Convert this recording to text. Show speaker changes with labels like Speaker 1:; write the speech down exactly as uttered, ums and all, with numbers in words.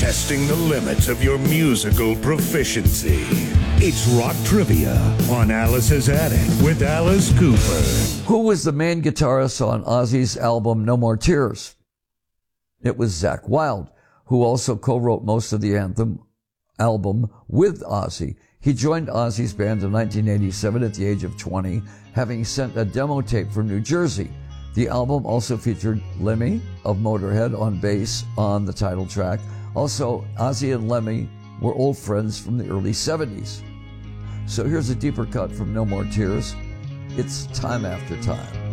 Speaker 1: testing the limits of your musical proficiency. It's Rock Trivia on Alice's Attic with Alice Cooper.
Speaker 2: Who was the main guitarist on Ozzy's album No More Tears? It was Zakk Wylde, who also co-wrote most of the anthem album with Ozzy. He joined Ozzy's band in nineteen eighty-seven at the age of twenty, having sent a demo tape from New Jersey. The album also featured Lemmy of Motorhead on bass on the title track. Also, Ozzy and Lemmy were old friends from the early seventies. So here's a deeper cut from No More Tears. It's Time After Time.